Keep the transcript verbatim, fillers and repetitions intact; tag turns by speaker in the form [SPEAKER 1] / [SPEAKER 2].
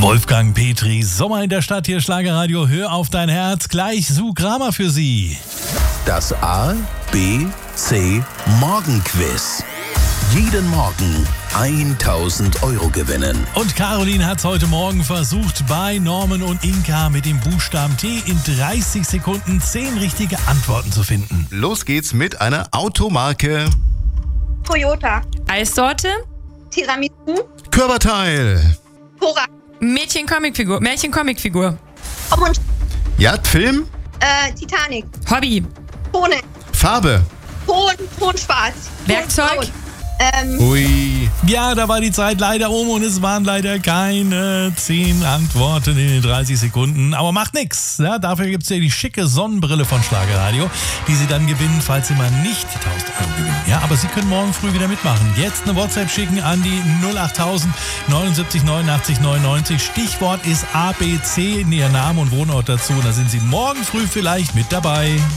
[SPEAKER 1] Wolfgang Petri, Sommer in der Stadt, hier Schlagerradio, hör auf dein Herz, gleich Sue Kramer für Sie.
[SPEAKER 2] Das A, B, C Morgenquiz. Jeden Morgen tausend Euro gewinnen.
[SPEAKER 1] Und Caroline hat es heute Morgen versucht, bei Norman und Inka mit dem Buchstaben T in dreißig Sekunden zehn richtige Antworten zu finden.
[SPEAKER 3] Los geht's mit einer Automarke.
[SPEAKER 4] Toyota.
[SPEAKER 5] Eissorte.
[SPEAKER 4] Tiramisu.
[SPEAKER 3] Körperteil.
[SPEAKER 4] Cora.
[SPEAKER 5] Mädchen-Comicfigur. Märchen-Comicfigur.
[SPEAKER 4] Und
[SPEAKER 3] Ja, Film.
[SPEAKER 4] äh, Titanic.
[SPEAKER 5] Hobby.
[SPEAKER 4] Tone.
[SPEAKER 3] Farbe.
[SPEAKER 4] Ton, Tonschwarz.
[SPEAKER 5] Werkzeug.
[SPEAKER 4] Tonbraun. Ähm,
[SPEAKER 3] Ui.
[SPEAKER 1] Ja, da war die Zeit leider um und es waren leider keine zehn Antworten in den dreißig Sekunden. Aber macht nix. Ja, dafür gibt es ja die schicke Sonnenbrille von Schlagerradio, die Sie dann gewinnen, falls Sie mal nicht die tausend Euro gewinnen. Ja, aber Sie können morgen früh wieder mitmachen. Jetzt eine WhatsApp schicken an die null achttausend neunundsiebzig neunundachtzig neunundneunzig. Stichwort ist A B C in Ihr Namen und Wohnort dazu. Und da sind Sie morgen früh vielleicht mit dabei.